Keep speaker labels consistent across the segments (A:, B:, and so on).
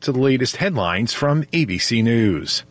A: to the latest headlines from ABC News.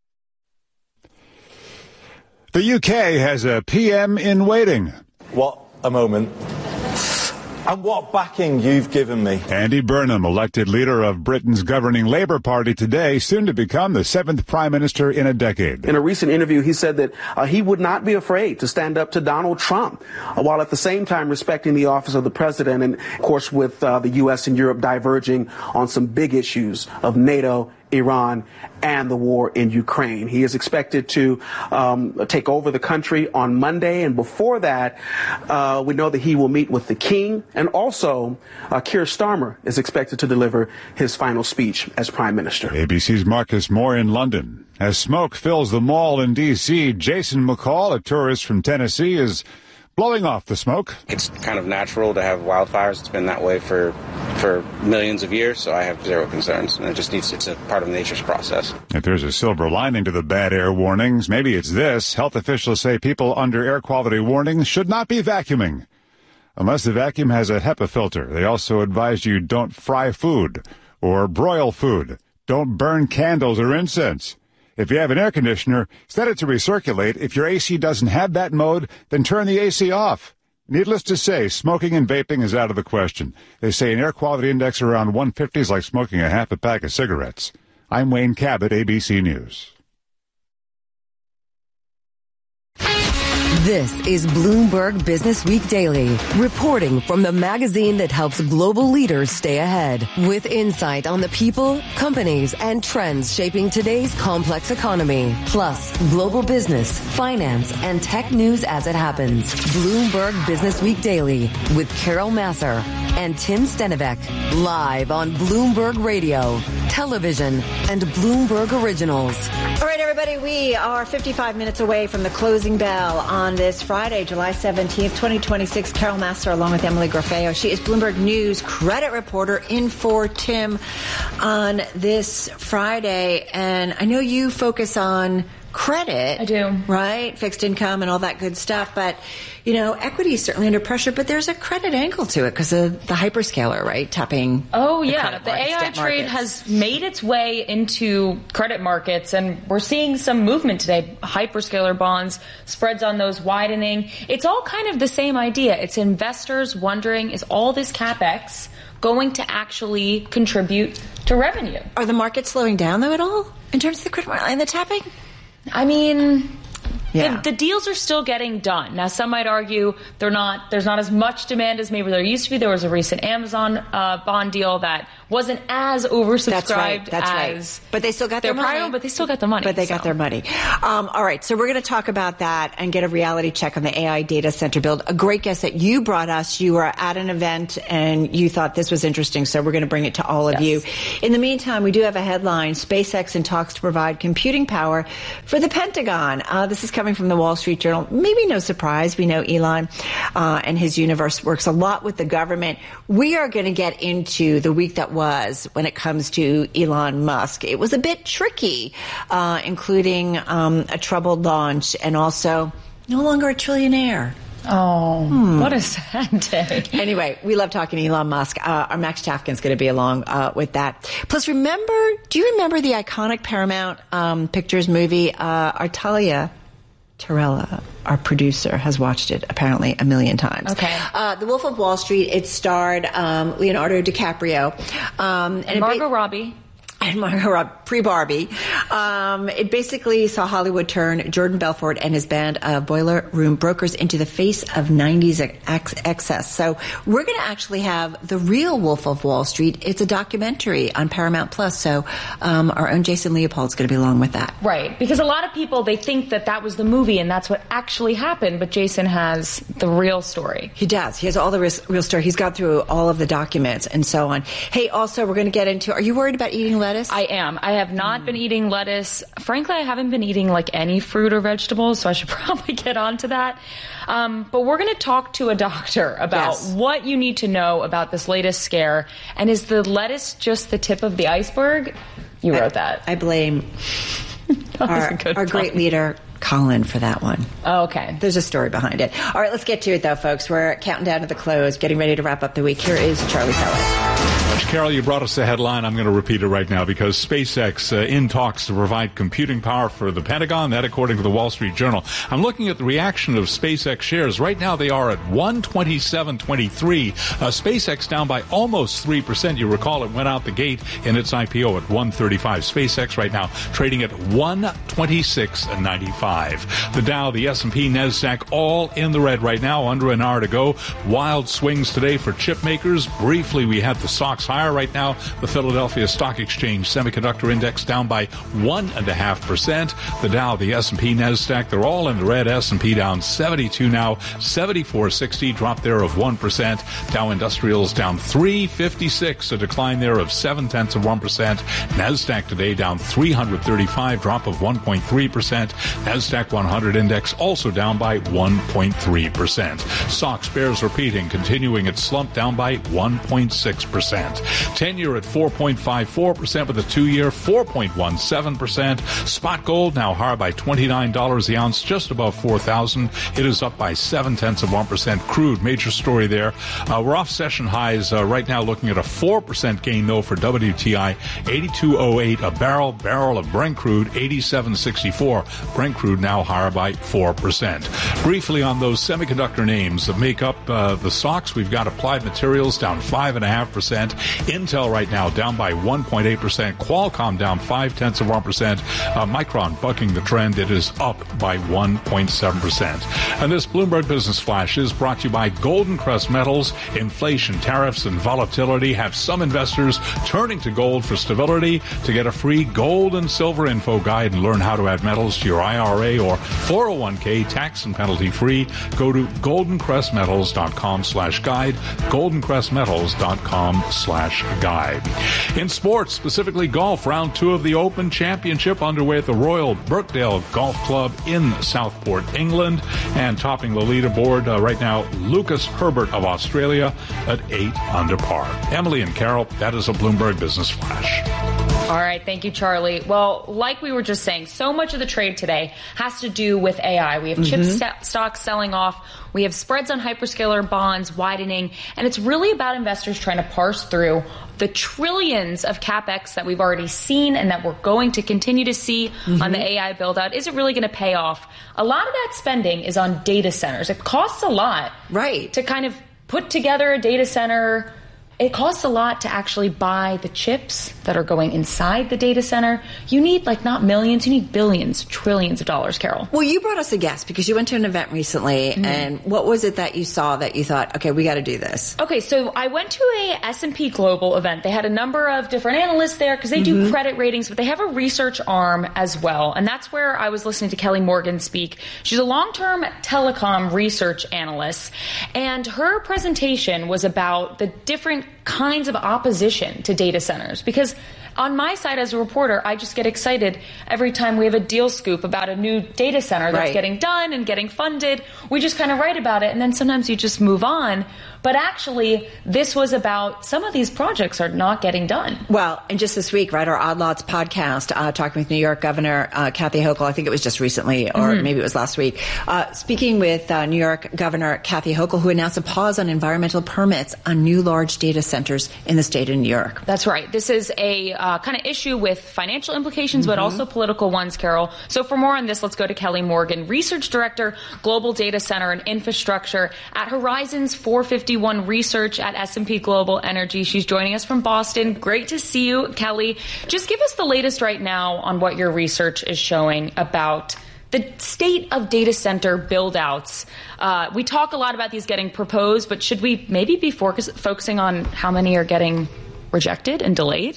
B: The UK has a PM in waiting.
C: What a moment. And what backing you've given me.
B: Andy Burnham, elected leader of Britain's governing Labour Party today, soon to become the 7th Prime Minister in a decade.
D: In a recent interview, he said that he would not be afraid to stand up to Donald Trump, while at the same time respecting the office of the president. And, of course, with the U.S. and Europe diverging on some big issues of NATO, Iran, and the war in Ukraine. He is expected to take over the country on Monday. And before that, we know that he will meet with the king. And also, Keir Starmer is expected to deliver his final speech as prime minister.
B: ABC's Marcus Moore in London. As smoke fills the mall in D.C., Jason McCall, a tourist from Tennessee, is blowing off the smoke.
E: It's kind of natural to have wildfires. It's been that way for millions of years, so I have zero concerns. And it's a part of nature's process. If
B: there's a silver lining to the bad air warnings, maybe it's this. Health officials say people under air quality warnings should not be vacuuming unless the vacuum has a HEPA filter. They also advise you don't fry food or broil food. Don't burn candles or incense. If you have an air conditioner, set it to recirculate. If your AC doesn't have that mode, then turn the AC off. Needless to say, smoking and vaping is out of the question. They say an air quality index around 150 is like smoking a half a pack of cigarettes. I'm Wayne Cabot, ABC News.
F: This is Bloomberg Business Week Daily, reporting from the magazine that helps global leaders stay ahead, with insight on the people, companies, and trends shaping today's complex economy, plus global business, finance, and tech news as it happens. Bloomberg Business Week Daily with Carol Massar and Tim Stenivek, live on Bloomberg Radio, television, and Bloomberg Originals.
G: All right, everybody, we are 55 minutes away from the closing bell on this Friday, July 17th, 2026. Carol Massar along with Emily Grafeo. She is Bloomberg News credit reporter in for Tim on this Friday. And I know you focus on credit.
H: I do.
G: Right? Fixed income and all that good stuff. But, you know, equity is certainly under pressure, but there's a credit angle to it because of the hyperscaler, right? Tapping.
H: Oh, yeah. The AI trade has made its way into credit markets, and we're seeing some movement today. Hyperscaler bonds, spreads on those widening. It's all kind of the same idea. It's investors wondering, is all this CapEx going to actually contribute to revenue?
G: Are the markets slowing down, though, at all in terms of the credit market and the tapping?
H: I mean,
G: yeah.
H: The deals are still getting done. Now, some might argue there's not as much demand as maybe there used to be. There was a recent Amazon bond deal that wasn't as oversubscribed
G: That's right. But they still got their money.
H: But they still got the money.
G: But they got their money. All right, so we're going to talk about that and get a reality check on the AI data center build. A great guest that you brought us. You were at an event and you thought this was interesting, so we're going to bring it to all of you. In the meantime, we do have a headline: SpaceX in talks to provide computing power for the Pentagon. This is coming from the Wall Street Journal. Maybe no surprise. We know Elon and his universe works a lot with the government. We are going to get into the week that was when it comes to Elon Musk. It was a bit tricky, including a troubled launch and also no longer a trillionaire.
H: Oh, what a sad day.
G: Anyway, we love talking to Elon Musk. Our Max Chafkin's going to be along with that. Plus, do you remember the iconic Paramount Pictures movie, Artalia Tarella, our producer, has watched it apparently a million times.
H: Okay.
G: The Wolf of Wall Street, it starred Leonardo DiCaprio.
H: And Margot Robbie.
G: And Margot Robbie, pre-Barbie. It basically saw Hollywood turn Jordan Belfort and his band of boiler room brokers into the face of 90s excess. So we're going to actually have the real Wolf of Wall Street. It's a documentary on Paramount Plus. So our own Jason Leopold's going to be along with that.
H: Right. Because a lot of people, they think that was the movie and that's what actually happened. But Jason has the real story.
G: He does. He has all the real story. He's got through all of the documents and so on. Hey, also, we're going to get into, are you worried about eating lettuce?
H: I am. I have not been eating lettuce. Frankly, I haven't been eating like any fruit or vegetables, so I should probably get onto that. But we're going to talk to a doctor about what you need to know about this latest scare. And is the lettuce just the tip of the iceberg? You wrote that.
G: I blame our great leader, Colin, for that one.
H: Oh, okay.
G: There's a story behind it. All right, let's get to it, though, folks. We're counting down to the close, getting ready to wrap up the week. Here is Charlie Pellet.
I: Carol, you brought us the headline. I'm going to repeat it right now because SpaceX in talks to provide computing power for the Pentagon. That, according to the Wall Street Journal. I'm looking at the reaction of SpaceX shares. Right now, they are at 127.23. SpaceX down by almost 3%. You recall it went out the gate in its IPO at 135. SpaceX right now trading at 126.95. The Dow, the S&P, NASDAQ, all in the red right now. Under an hour to go. Wild swings today for chip makers. Briefly, we had the stocks higher right now. The Philadelphia Stock Exchange Semiconductor Index down by 1.5%. The Dow, the S&P, NASDAQ, they're all in the red. S&P down 72 now, 74.60, drop there of 1%. Dow Industrials down 356, a decline there of 0.7%. NASDAQ today down 335, drop of 1.3%. NASDAQ 100 Index also down by 1.3%. SOX bears repeating, continuing its slump down by 1.6%. 10-year at 4.54%, with a 2-year 4.17%. Spot gold now higher by $29 the ounce, just above 4,000. It is up by 0.7%. Crude, major story there. We're off session highs right now, looking at a 4% gain though for WTI, 82.08 a barrel. Barrel of Brent crude, 87.64. Brent crude now higher by 4%. Briefly on those semiconductor names that make up the stocks, we've got Applied Materials down 5.5%. Intel right now down by 1.8%. Qualcomm down 0.5%. Micron bucking the trend. It is up by 1.7%. And this Bloomberg Business Flash is brought to you by Golden Crest Metals. Inflation, tariffs, and volatility have some investors turning to gold for stability. To get a free gold and silver info guide and learn how to add metals to your IRA or 401k tax and penalty free, go to goldencrestmetals.com/guide. goldencrestmetals.com/guide. In sports, specifically golf, round 2 of the Open Championship underway at the Royal Birkdale Golf Club in Southport, England. And topping the leaderboard right now, Lucas Herbert of Australia at 8 under par. Emily and Carol, that is a Bloomberg Business Flash.
H: All right. Thank you, Charlie. Well, like we were just saying, so much of the trade today has to do with AI. We have chip stocks selling off. We have spreads on hyperscaler bonds widening. And it's really about investors trying to parse through the trillions of CapEx that we've already seen and that we're going to continue to see on the AI build out. Is it really going to pay off? A lot of that spending is on data centers. It costs a lot, right, to kind of put together a data center. It costs a lot to actually buy the chips that are going inside the data center. You need not millions, you need billions, trillions of dollars, Carol.
G: Well, you brought us a guest because you went to an event recently, and what was it that you saw that you thought, okay, we got to do this?
H: Okay, so I went to a S&P Global event. They had a number of different analysts there because they do credit ratings, but they have a research arm as well. And that's where I was listening to Kelly Morgan speak. She's a long-term telecom research analyst, and her presentation was about the different kinds of opposition to data centers. Because on my side as a reporter, I just get excited every time we have a deal scoop about a new data center that's getting done and getting funded. We just kind of write about it, and then sometimes you just move on. But actually, this was about some of these projects are not getting done.
G: Well, and just this week, right, our Odd Lots podcast, talking with New York Governor Kathy Hochul, I think it was just recently, or maybe it was last week, speaking with New York Governor Kathy Hochul, who announced a pause on environmental permits on new large data centers in the state of New York.
H: That's right. This is a kind of issue with financial implications, but also political ones, Carol. So for more on this, let's go to Kelly Morgan, Research Director, Global Data Center and Infrastructure at Horizons 451 Research at S&P Global Energy. She's joining us from Boston. Great to see you, Kelly. Just give us the latest right now on what your research is showing about the state of data center build-outs. We talk a lot about these getting proposed, but should we maybe be focusing on how many are getting rejected and delayed?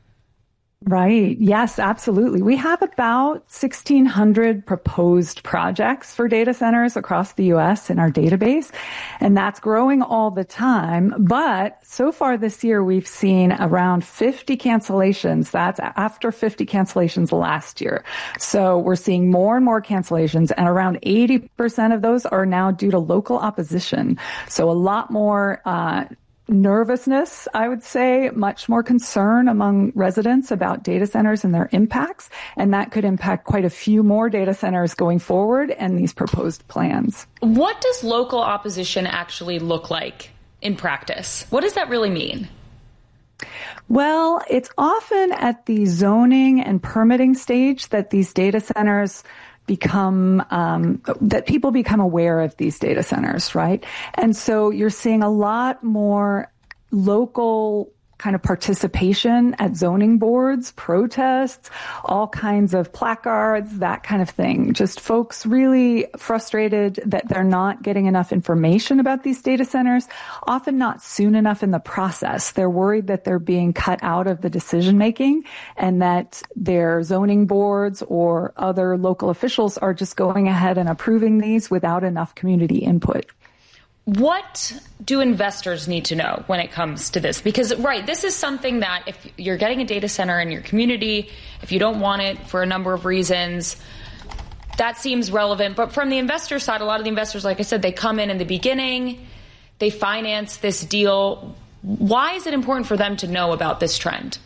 J: Right. Yes, absolutely. We have about 1,600 proposed projects for data centers across the U.S. in our database, and that's growing all the time. But so far this year, we've seen around 50 cancellations. That's after 50 cancellations last year. So we're seeing more and more cancellations, and around 80% of those are now due to local opposition. So a lot more nervousness, I would say, much more concern among residents about data centers and their impacts. And that could impact quite a few more data centers going forward and these proposed plans.
H: What does local opposition actually look like in practice? What does that really mean?
J: Well, it's often at the zoning and permitting stage that these data centers become, that people become aware of these data centers, right? And so you're seeing a lot more local kind of participation at zoning boards, protests, all kinds of placards, that kind of thing. Just folks really frustrated that they're not getting enough information about these data centers, often not soon enough in the process. They're worried that they're being cut out of the decision making and that their zoning boards or other local officials are just going ahead and approving these without enough community input.
H: What do investors need to know when it comes to this? Because, right, this is something that if you're getting a data center in your community, if you don't want it for a number of reasons, that seems relevant. But from the investor side, a lot of the investors, like I said, they come in the beginning, they finance this deal. Why is it important for them to know about this trend?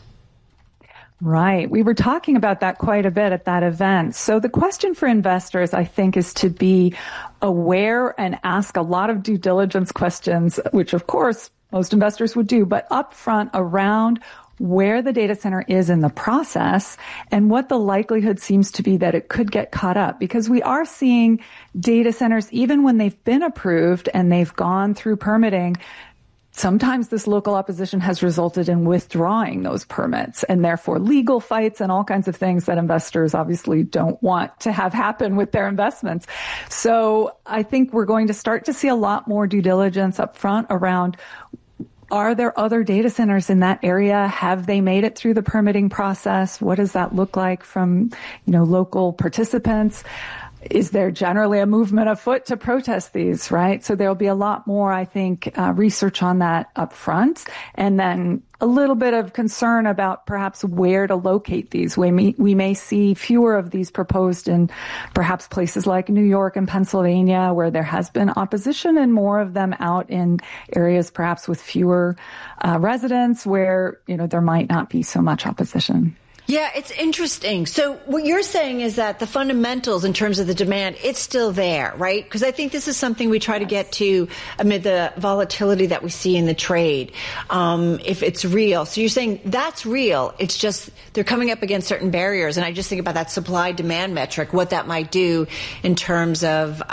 J: Right. We were talking about that quite a bit at that event. So the question for investors, I think, is to be aware and ask a lot of due diligence questions, which of course most investors would do, but upfront around where the data center is in the process and what the likelihood seems to be that it could get caught up. Because we are seeing data centers, even when they've been approved and they've gone through permitting, sometimes this local opposition has resulted in withdrawing those permits and therefore legal fights and all kinds of things that investors obviously don't want to have happen with their investments. So I think we're going to start to see a lot more due diligence up front around, are there other data centers in that area? Have they made it through the permitting process? What does that look like from, local participants? Is there generally a movement afoot to protest these, right? So there'll be a lot more, I think, research on that up front. And then a little bit of concern about perhaps where to locate these. We may see fewer of these proposed in perhaps places like New York and Pennsylvania, where there has been opposition, and more of them out in areas perhaps with fewer residents where, there might not be so much opposition.
G: Yeah, it's interesting. So what you're saying is that the fundamentals in terms of the demand, it's still there, right? Because I think this is something we try to get to amid the volatility that we see in the trade, if it's real. So you're saying that's real. It's just they're coming up against certain barriers. And I just think about that supply-demand metric, what that might do in terms of,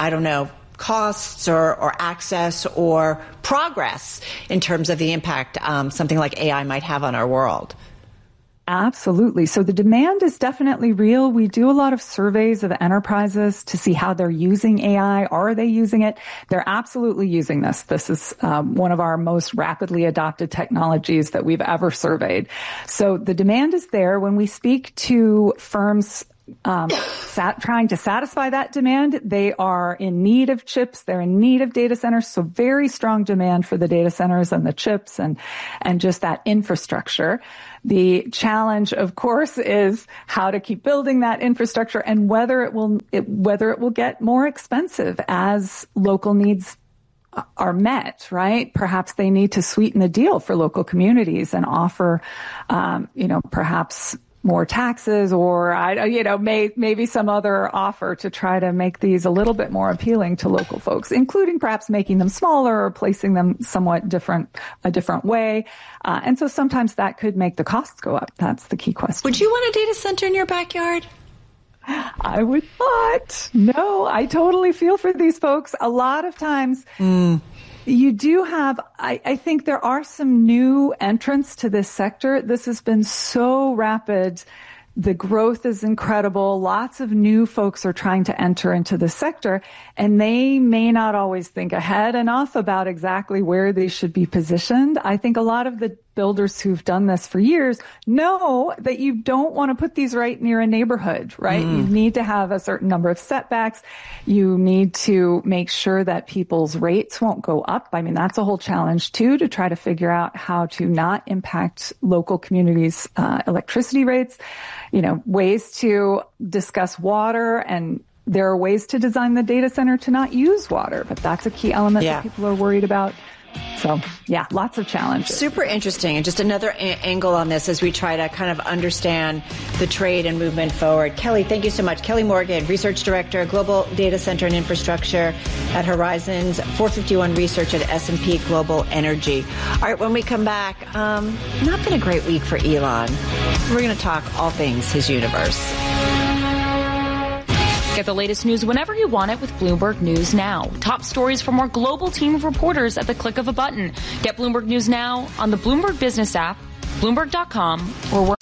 G: costs or access or progress in terms of the impact something like AI might have on our world.
J: Absolutely. So the demand is definitely real. We do a lot of surveys of enterprises to see how they're using AI. Are they using it? They're absolutely using this. This is one of our most rapidly adopted technologies that we've ever surveyed. So the demand is there. When we speak to firms trying to satisfy that demand, they are in need of chips. They're in need of data centers. So very strong demand for the data centers and the chips and just that infrastructure. The challenge, of course, is how to keep building that infrastructure and whether it will get more expensive as local needs are met, right? Perhaps they need to sweeten the deal for local communities and offer, perhaps more taxes or, maybe some other offer to try to make these a little bit more appealing to local folks, including perhaps making them smaller or placing them somewhat a different way. And so sometimes that could make the costs go up. That's the key question.
G: Would you want a data center in your backyard?
J: I would not. No, I totally feel for these folks. A lot of times, you do have, I think there are some new entrants to this sector. This has been so rapid. The growth is incredible. Lots of new folks are trying to enter into the sector, and they may not always think ahead enough about exactly where they should be positioned. I think a lot of the builders who've done this for years know that you don't want to put these right near a neighborhood, right? You need to have a certain number of setbacks. You need to make sure that people's rates won't go up. I mean, that's a whole challenge too, to try to figure out how to not impact local communities' electricity rates, ways to discuss water, and there are ways to design the data center to not use water, but that's a key element that people are worried about. So, yeah, lots of challenges.
G: Super interesting. And just another angle on this as we try to kind of understand the trade and movement forward. Kelly, thank you so much. Kelly Morgan, Research Director, Global Data Center and Infrastructure at Horizons 451 Research at S&P Global Energy. All right, when we come back, not been a great week for Elon. We're going to talk all things his universe.
H: Get the latest news whenever you want it with Bloomberg News Now. Top stories from our global team of reporters at the click of a button. Get Bloomberg News Now on the Bloomberg Business app, Bloomberg.com, or